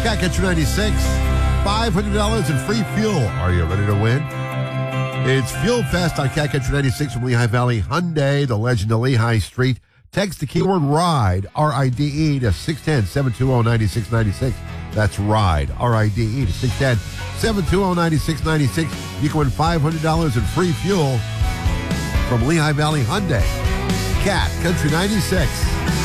Cat Catcher 96, $500 in free fuel. Are you ready to win? It's Fuel Fest on Cat Catcher 96 from Lehigh Valley Hyundai, the legend of Lehigh Street. Text the keyword RIDE, R-I-D-E, to 610-720-9696. That's RIDE, R-I-D-E, to 610-720-9696. You can win $500 in free fuel from Lehigh Valley Hyundai. Cat Country 96.